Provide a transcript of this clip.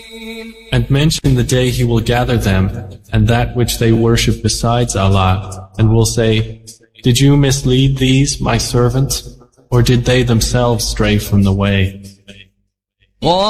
And mention the day He will gather them, and that which they worship besides Allah, and will say, did you mislead these, my servants, or did they themselves stray from the way?